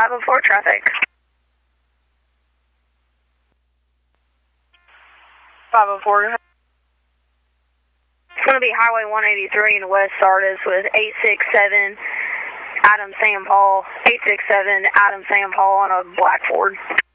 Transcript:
504 traffic. 504. It's going to be Highway 183 in West Sardis with 867 Adam Sam Paul. 867 Adam Sam Paul on a black Ford.